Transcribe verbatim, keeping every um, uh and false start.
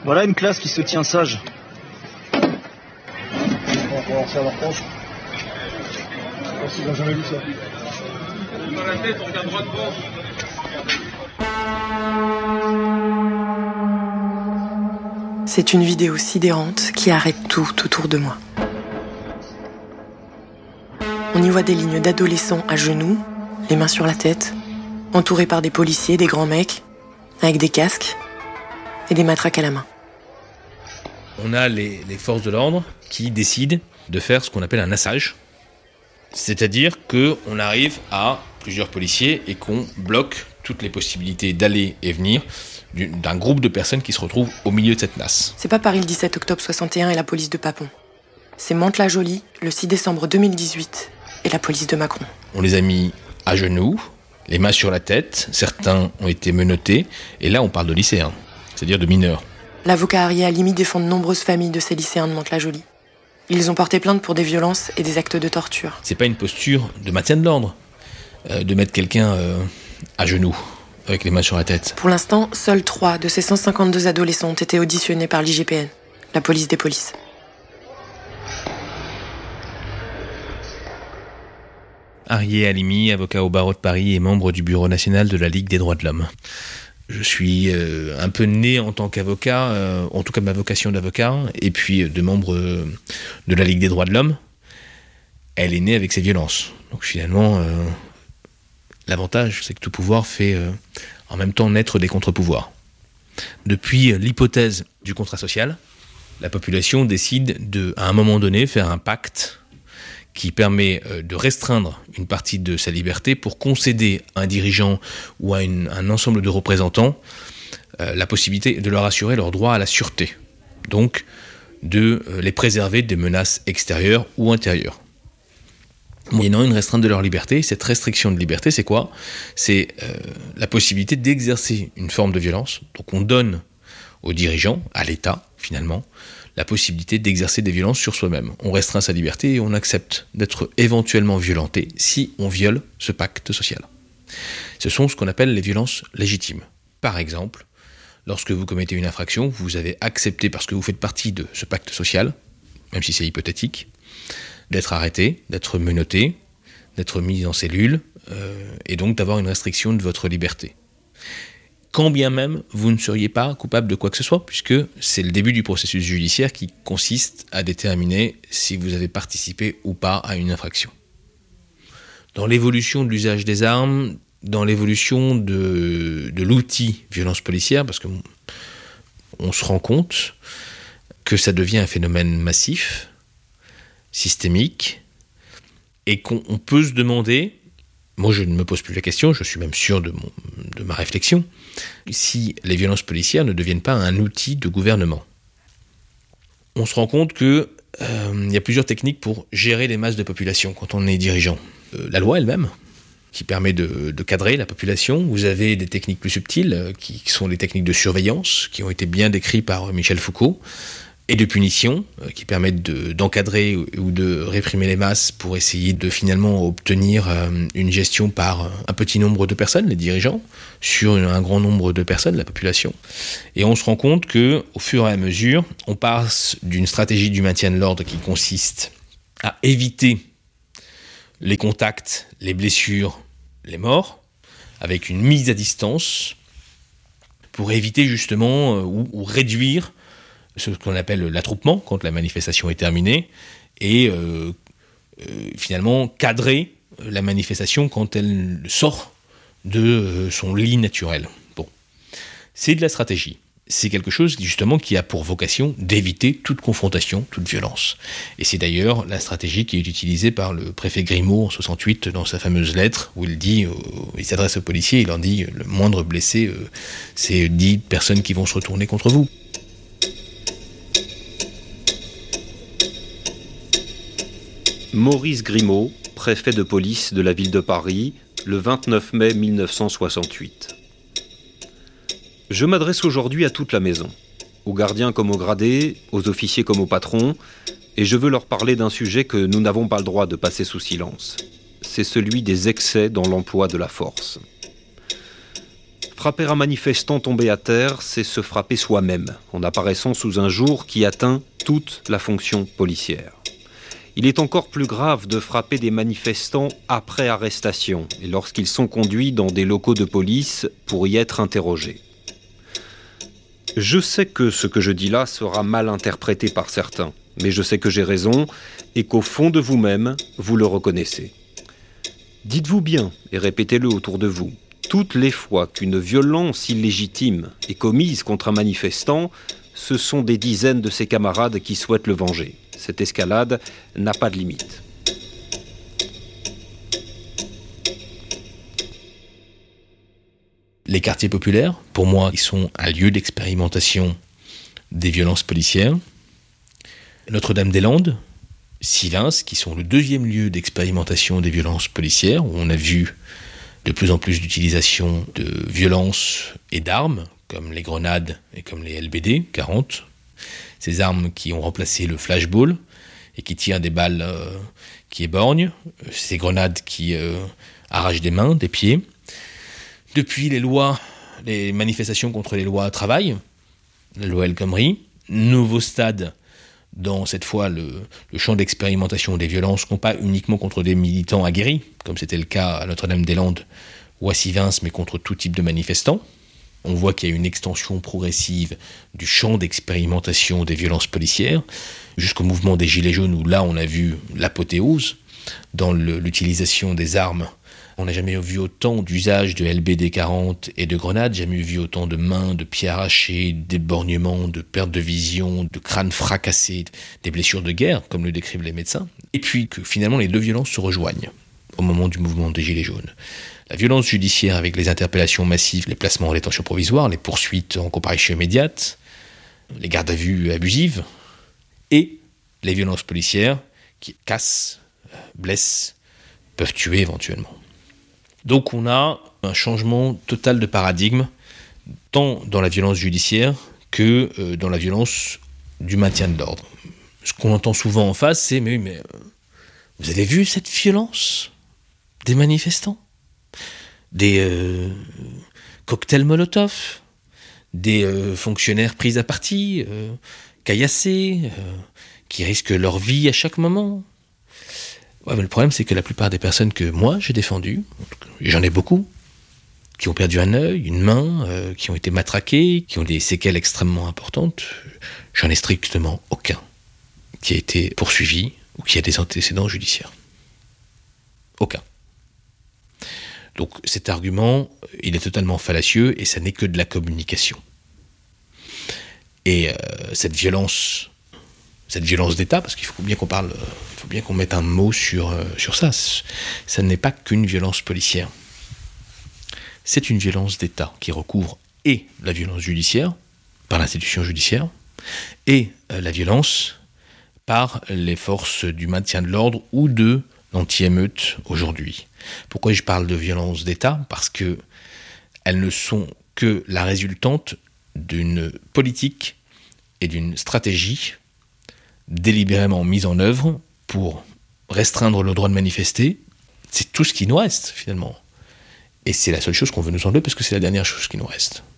Voilà une classe qui se tient sage. On va voir ça à leur proche. Je pense qu'ils n'ont jamais vu ça. Dans la tête, on regarde droit devant. C'est une vidéo sidérante qui arrête tout autour de moi. On y voit des lignes d'adolescents à genoux, les mains sur la tête, entourés par des policiers, des grands mecs, avec des casques et des matraques à la main. On a les, les forces de l'ordre qui décident de faire ce qu'on appelle un assage. C'est-à-dire qu'on arrive à plusieurs policiers et qu'on bloque toutes les possibilités d'aller et venir d'un groupe de personnes qui se retrouvent au milieu de cette nasse. C'est pas Paris le dix-sept octobre soixante et un et la police de Papon. C'est Mantes-la-Jolie le six décembre deux mille dix-huit et la police de Macron. On les a mis à genoux, les mains sur la tête, certains ont été menottés, et là on parle de lycéens, c'est-à-dire de mineurs. L'avocat Arié Halimi défend de nombreuses familles de ces lycéens de Mantes-la-Jolie. Ils ont porté plainte pour des violences et des actes de torture. C'est pas une posture de maintien de l'ordre, euh, de mettre quelqu'un euh, à genoux, avec les mains sur la tête. Pour l'instant, seuls trois de ces cent cinquante-deux adolescents ont été auditionnés par l'I G P N, la police des polices. Arié Halimi, avocat au barreau de Paris et membre du bureau national de la Ligue des droits de l'homme. Je suis euh, un peu né en tant qu'avocat, euh, en tout cas ma vocation d'avocat, et puis euh, de membre euh, de la Ligue des droits de l'homme. Elle est née avec ces violences. Donc finalement, euh, l'avantage, c'est que tout pouvoir fait euh, en même temps naître des contre-pouvoirs. Depuis euh, l'hypothèse du contrat social, la population décide de, à un moment donné, faire un pacte qui permet de restreindre une partie de sa liberté pour concéder à un dirigeant ou à une, un ensemble de représentants euh, la possibilité de leur assurer leur droit à la sûreté, donc de euh, les préserver des menaces extérieures ou intérieures. Moyennant une restreinte de leur liberté, cette restriction de liberté, c'est quoi ? C'est euh, la possibilité d'exercer une forme de violence. Donc on donne aux dirigeants, à l'État finalement, la possibilité d'exercer des violences sur soi-même. On restreint sa liberté et on accepte d'être éventuellement violenté si on viole ce pacte social. Ce sont ce qu'on appelle les violences légitimes. Par exemple, lorsque vous commettez une infraction, vous avez accepté, parce que vous faites partie de ce pacte social, même si c'est hypothétique, d'être arrêté, d'être menotté, d'être mis en cellule, euh, et donc d'avoir une restriction de votre liberté. Quand bien même vous ne seriez pas coupable de quoi que ce soit, puisque c'est le début du processus judiciaire qui consiste à déterminer si vous avez participé ou pas à une infraction. Dans l'évolution de l'usage des armes, dans l'évolution de, de l'outil violence policière, parce qu'on on se rend compte que ça devient un phénomène massif, systémique, et qu'on on peut se demander, moi je ne me pose plus la question, je suis même sûr de, mon, de ma réflexion, si les violences policières ne deviennent pas un outil de gouvernement. On se rend compte qu'il euh, y a plusieurs techniques pour gérer les masses de population quand on est dirigeant. Euh, la loi elle-même, qui permet de, de cadrer la population. Vous avez des techniques plus subtiles, euh, qui, qui sont les techniques de surveillance, qui ont été bien décrites par Michel Foucault, et de punition, euh, qui permettent de, d'encadrer ou, ou de réprimer les masses pour essayer de finalement obtenir euh, une gestion par un petit nombre de personnes, les dirigeants, sur un grand nombre de personnes, la population. Et on se rend compte que, au fur et à mesure, on passe d'une stratégie du maintien de l'ordre qui consiste à éviter les contacts, les blessures, les morts, avec une mise à distance, pour éviter justement euh, ou, ou réduire ce qu'on appelle l'attroupement quand la manifestation est terminée, et euh, euh, finalement cadrer la manifestation quand elle sort de euh, son lit naturel. Bon, c'est de la stratégie. C'est quelque chose justement qui a pour vocation d'éviter toute confrontation, toute violence. Et c'est d'ailleurs la stratégie qui est utilisée par le préfet Grimaud en soixante-huit dans sa fameuse lettre où il dit, euh, il s'adresse aux policiers, il leur dit le moindre blessé, euh, c'est dix personnes qui vont se retourner contre vous. Maurice Grimaud, préfet de police de la ville de Paris, le vingt-neuf mai mille neuf cent soixante-huit. Je m'adresse aujourd'hui à toute la maison, aux gardiens comme aux gradés, aux officiers comme aux patrons, et je veux leur parler d'un sujet que nous n'avons pas le droit de passer sous silence. C'est celui des excès dans l'emploi de la force. Frapper un manifestant tombé à terre, c'est se frapper soi-même, en apparaissant sous un jour qui atteint toute la fonction policière. Il est encore plus grave de frapper des manifestants après arrestation et lorsqu'ils sont conduits dans des locaux de police pour y être interrogés. Je sais que ce que je dis là sera mal interprété par certains, mais je sais que j'ai raison et qu'au fond de vous-même, vous le reconnaissez. Dites-vous bien et répétez-le autour de vous. Toutes les fois qu'une violence illégitime est commise contre un manifestant, ce sont des dizaines de ses camarades qui souhaitent le venger. Cette escalade n'a pas de limite. Les quartiers populaires, pour moi, ils sont un lieu d'expérimentation des violences policières. Notre-Dame-des-Landes, Sivins, qui sont le deuxième lieu d'expérimentation des violences policières, où on a vu de plus en plus d'utilisation de violences et d'armes, comme les grenades et comme les L B D quarante. Ces armes qui ont remplacé le flashball et qui tirent des balles euh, qui éborgnent. Ces grenades qui euh, arrachent des mains, des pieds. Depuis les lois, les manifestations contre les lois travail, la loi El Khomri, nouveau stade dans cette fois le, le champ d'expérimentation des violences, non pas uniquement contre des militants aguerris, comme c'était le cas à Notre-Dame-des-Landes ou à Sivins, mais contre tout type de manifestants. On voit qu'il y a une extension progressive du champ d'expérimentation des violences policières, jusqu'au mouvement des Gilets jaunes, où là on a vu l'apothéose dans le, l'utilisation des armes. On n'a jamais vu autant d'usage de L B D quarante et de grenades, jamais vu autant de mains, de pieds arrachés, d'éborgnements, de perte de vision, de crânes fracassés, des blessures de guerre, comme le décrivent les médecins. Et puis que finalement les deux violences se rejoignent au moment du mouvement des Gilets jaunes. La violence judiciaire avec les interpellations massives, les placements en détention provisoire, les poursuites en comparution immédiate, les gardes à vue abusives, et les violences policières qui cassent, blessent, peuvent tuer éventuellement. Donc on a un changement total de paradigme, tant dans la violence judiciaire que euh, dans la violence du maintien de l'ordre. Ce qu'on entend souvent en face, c'est « mais, mais euh, vous avez vu cette violence des manifestants ? Des euh, cocktails Molotov, des euh, fonctionnaires pris à partie, euh, caillassés, euh, qui risquent leur vie à chaque moment. » Ouais, mais le problème, c'est que la plupart des personnes que moi, j'ai défendues, et j'en ai beaucoup, qui ont perdu un œil, une main, euh, qui ont été matraquées, qui ont des séquelles extrêmement importantes, j'en ai strictement aucun qui a été poursuivi ou qui a des antécédents judiciaires. Aucun. Donc cet argument, il est totalement fallacieux et ça n'est que de la communication. Et euh, cette violence, cette violence d'État, parce qu'il faut bien qu'on parle, il faut bien qu'on mette un mot sur, euh, sur ça, ça n'est pas qu'une violence policière. C'est une violence d'État qui recouvre et la violence judiciaire, par l'institution judiciaire, et euh, la violence par les forces du maintien de l'ordre ou de l'anti-émeute aujourd'hui. Pourquoi je parle de violence d'État ? Parce que elles ne sont que la résultante d'une politique et d'une stratégie délibérément mise en œuvre pour restreindre le droit de manifester. C'est tout ce qui nous reste finalement. Et c'est la seule chose qu'on veut nous enlever parce que c'est la dernière chose qui nous reste.